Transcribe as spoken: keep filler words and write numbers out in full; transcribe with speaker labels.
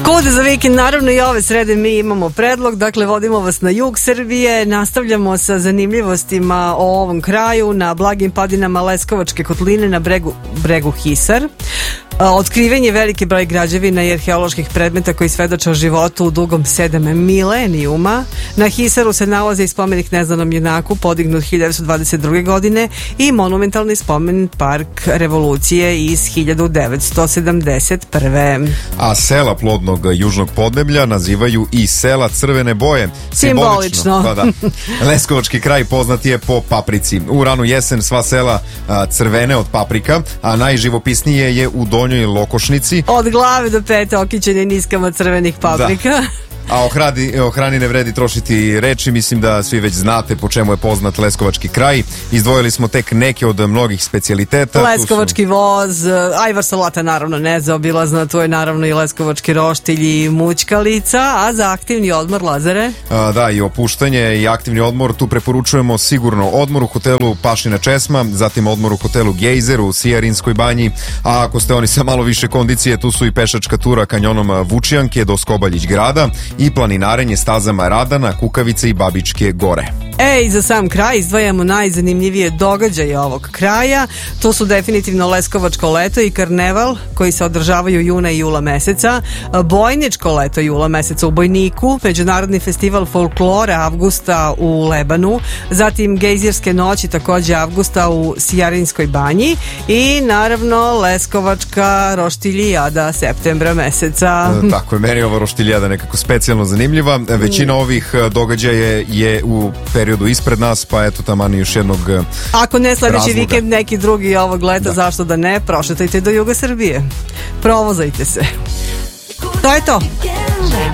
Speaker 1: Kuda za vikend, naravno i ove srede mi imamo predlog, dakle vodimo vas na jug Srbije, nastavljamo sa zanimljivostima o ovom kraju, na blagim padinama Leskovačke kotline na bregu, bregu Hisar. Otkriven je veliki broj građevina i arheoloških predmeta koji svedoče o životu u dugom sedam milenijuma. Na Hisaru se nalazi i spomenik neznanom junaku podignut hiljadu dvadeset druge. godine i monumentalni spomen park revolucije iz hiljadu devetsto sedamdeset prve.
Speaker 2: A sela plodnog južnog podneblja nazivaju i sela crvene boje.
Speaker 1: Simbolično.
Speaker 2: Pa da. Leskovački kraj poznat je po paprici. U ranu jesen sva sela a, crvene od paprika, a najživopisnije je u Donjoj Lokošnici.
Speaker 1: Od glave do pete okićene niskama crvenih paprika.
Speaker 2: Da. A o hrani, o hrani ne vredi trošiti reči, mislim da svi već znate po čemu je poznat Leskovački kraj. Izdvojili smo tek neke od mnogih specijaliteta.
Speaker 1: Leskovački su... voz, ajvar salata naravno nezaobilazna, tu je naravno i leskovački roštilj i mućkalica, a za aktivni odmor, Lazare?
Speaker 2: A, da, i opuštanje i aktivni odmor, tu preporučujemo sigurno odmor u hotelu Pašina Česma, zatim odmor u hotelu Gejzer u Sijarinskoj banji, a ako ste oni sa malo više kondicije, tu su i pešačka tura kanjonom Vučijanke do Skobaljić grada i planinarenje stazama Radana, Kukavice i Babičke gore.
Speaker 1: E, i za sam kraj izdvajamo najzanimljivije događaje ovog kraja. To su definitivno Leskovačko leto i karneval koji se održavaju juna i jula meseca, Bojničko leto jula meseca u Bojniku, Međunarodni festival folklora avgusta u Lebanu, zatim Gejzirske noći takođe avgusta u Sijarinskoj banji i naravno Leskovačka roštiljijada septembra meseca.
Speaker 2: E, tako je, meni ova roštiljijada nekako specijalno zanimljiva. Većina ovih događaja je u periodu ispred nas, pa eto taman još jednog
Speaker 1: ako ne sledeći
Speaker 2: razloga.
Speaker 1: Vikend, neki drugi ovog leta, da. Zašto da ne, prošetajte do juga Srbije, provozajte se, to je to.